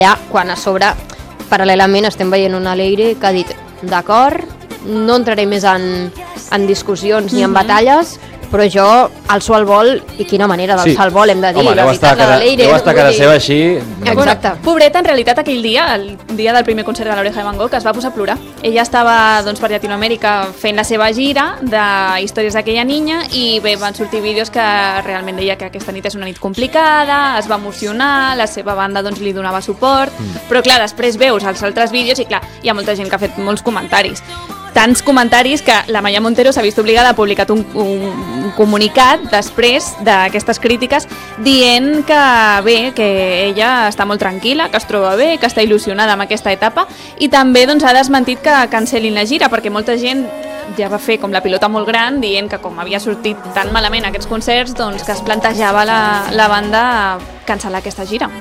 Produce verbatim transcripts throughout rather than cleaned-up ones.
Ja, quan a sobre, paral·lelament, estem veient una Leire que ha dit, d'acord, no entraré més en, en discussions ni en batalles, però jo alço el vol, i quina manera d'alçar sí. el vol, hem de dir. Home, deu estar cada, deu estar cada seva així. Exacte. Bueno, pobreta, en realitat, aquell dia, el dia del primer concert de l'Oreja de Van Gogh, es va posar a plorar. Ella estava doncs, per Llatinoamèrica fent la seva gira de històries d'aquella niña i bé, van sortir vídeos que realment deia que aquesta nit és una nit complicada, es va emocionar, la seva banda doncs, li donava suport, mm. però clar, després veus els altres vídeos i clar, hi ha molta gent que ha fet molts comentaris. Tants comentaris que la Maya Montero s'ha vist obligada a publicar un, un comunicat després d'aquestes crítiques dient que bé, que ella està molt tranquil·la, que es troba bé, que està il·lusionada amb aquesta etapa i també doncs, ha desmentit que cancel·lin la gira perquè molta gent ja va fer com la pilota molt gran dient que com havia sortit tan malament aquests concerts doncs que es plantejava la, la banda cancel·lar aquesta gira.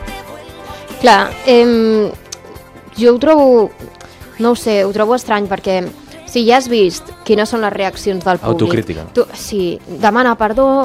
Clar, eh, jo ho trobo, no ho sé, ho trobo estrany perquè si ja has vist quines són les reaccions del públic... Autocrítica. Tu, sí, demana perdó,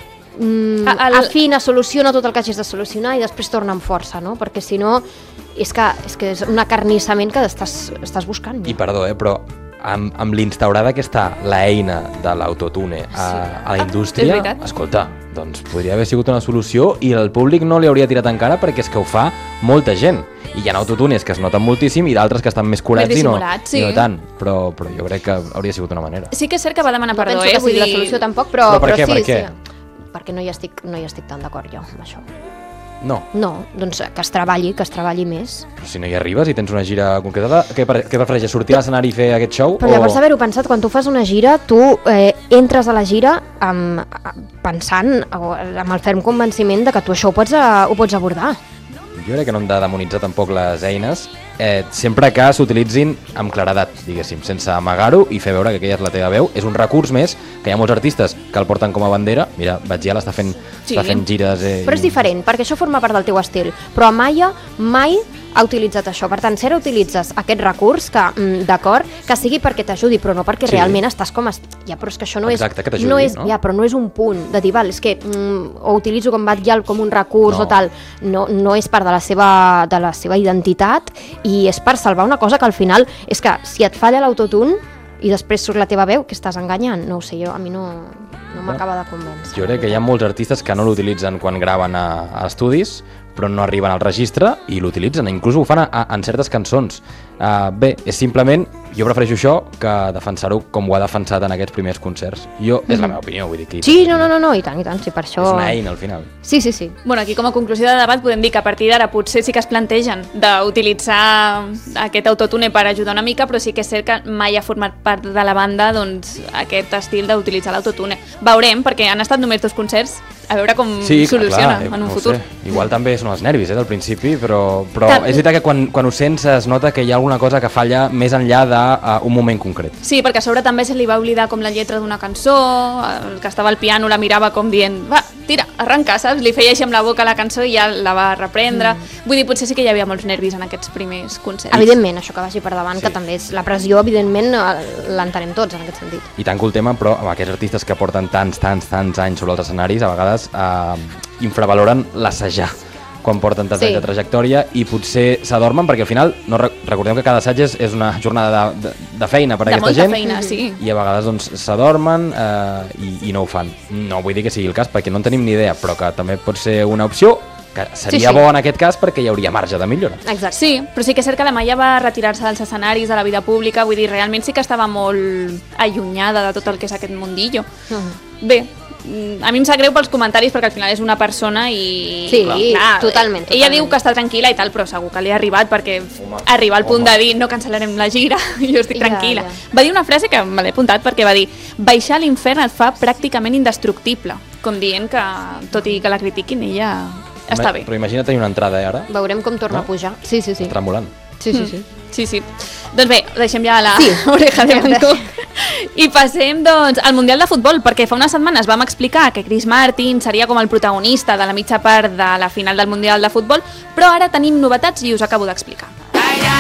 mm, el... afina, soluciona tot el que hagis de solucionar i després torna amb força, no? Perquè si no, és que és, que és un acarnissament que estàs, estàs buscant. I perdó, eh, però amb, amb l'instaurada que està l'eina de l'autotune a, sí. a la indústria, ah, escolta, doncs podria haver sigut una solució i el públic no li hauria tirat encara perquè és que ho fa molta gent. I hi ha autotunes que es noten moltíssim i d'altres que estan més curats i no, sí. i no tant, però, però jo crec que hauria sigut una manera. Sí que és cert que va demanar no perdó, eh? No penso que sigui dir... la solució tampoc, però, però per però què, sí, per què? sí. Perquè no hi estic, no hi estic tan d'acord jo amb això. No? No, doncs que es treballi, que es treballi més. Però si no hi arribes i tens una gira concreta, què, què prefereixes, sortir a l'escenari i fer aquest show? Però llavors o... haver-ho pensat, quan tu fas una gira, tu eh, entres a la gira amb, pensant, amb el ferm convenciment de que tu això ho pots, ho pots abordar. Jo crec que no hem de demonitzar tampoc les eines, eh, sempre que s'utilitzin amb claredat, diguéssim, sense amagar-ho i fer veure que aquella és la teva veu. És un recurs més, que hi ha molts artistes que el porten com a bandera. Mira, Batgial està fent, sí. està fent gires... Eh, però és diferent, perquè això forma part del teu estil. Però Amaya mai ha utilitzat això. Per tant, si ara utilitzes aquest recurs, que mm, d'acord, que sigui perquè t'ajudi, però no perquè sí. realment estàs com... Est... Ja, però és que això no Exacte, és... que t'ajudi, no és, no? Ja, però no és un punt de dir, val, és que mm, ho utilitzo com Batgial com un recurs no. o tal. No, no és part de la, seva, de la seva identitat i és per salvar una cosa que al final és que si et falla l'autotune i després surt la teva veu, que estàs enganyant, no ho sé, jo, a mi no, no m'acaba de convèncer. Jo crec que hi ha molts artistes que no l'utilitzen quan graven a, a estudis, però no arriben al registre i l'utilitzen, inclús ho fan a, a, en certes cançons. Uh, bé, és simplement, jo prefereixo això que defensar-ho com ho ha defensat en aquests primers concerts. Jo, és la meva opinió, vull dir que... Sí, no, no, no, no, i tant, i tant, sí, per això... És una eina, al final. Sí, sí, sí. Bueno, aquí com a conclusió de debat podem dir que a partir d'ara potser sí que es plantegen d'utilitzar aquest autotune per ajudar una mica, però sí que és cert que mai ha format part de la banda doncs, aquest estil d'utilitzar l'autotune. Veurem, perquè han estat només dos concerts, a veure com sí, soluciona clar, en un no futur. Sé. Igual també són els nervis, eh, del principi, però, però és veritat que quan, quan ho sents es nota que hi ha alguna cosa que falla més enllà d'un moment concret. Sí, perquè a sobre també se li va oblidar com la lletra d'una cançó, el que estava al piano la mirava com dient, va, tira, arranca, saps? Li feia així amb la boca la cançó i ja la va reprendre. Mm. Vull dir, potser sí que hi havia molts nervis en aquests primers concerts. Evidentment, això que vagi per davant, sí. que també és la pressió, evidentment, l'entenem tots en aquest sentit. I tanco el tema, però amb aquests artistes que porten tants, tants, tants anys sobre els escenaris, a vegades eh, infravaloren l'assajar quan porten tanta sí. trajectòria i potser s'adormen perquè al final no recordem que cada assaig és, és una jornada de, de, de feina per a de aquesta gent feina, sí. i a vegades doncs, s'adormen eh, i, i no ho fan. No vull dir que sigui el cas perquè no en tenim ni idea, però que també pot ser una opció que seria sí, sí. bo en aquest cas perquè hi hauria marge de millora. Exacte. Sí, però sí que és cert que la Maya va retirar-se dels escenaris, de la vida pública, vull dir, realment sí que estava molt allunyada de tot el que és aquest mundillo. Uh-huh. Bé, a mi em sap greu pels comentaris perquè al final és una persona i... Sí, clar, totalment, totalment. Ella diu que està tranquil·la i tal, però segur que li ha arribat perquè home, arriba al punt home. de dir no cancel·larem la gira, jo estic ja, tranquil·la. Ja. Va dir una frase que me l'he apuntat perquè va dir baixar a l'infern et fa pràcticament indestructible, com dient que tot i que la critiquin ella està bé. Però imagina't tenir una entrada eh, ara. Veurem com torna no? a pujar. Sí, sí, sí. Tremolant. Sí, sí, sí. Mm. Sí, sí. Doncs bé, deixem ja la sí. Oreja de Van Gogh i passem doncs al Mundial de Futbol, perquè fa unes setmanes vam explicar que Chris Martin seria com el protagonista de la mitja part de la final del Mundial de Futbol, però ara tenim novetats i us acabo d'explicar.